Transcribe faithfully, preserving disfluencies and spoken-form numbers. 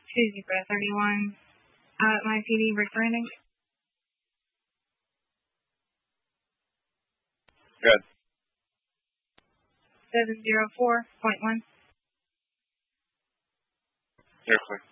two zero thirty-one. Uh, my P D, Rick Brandon. Good. seven zero four point one. You're clear.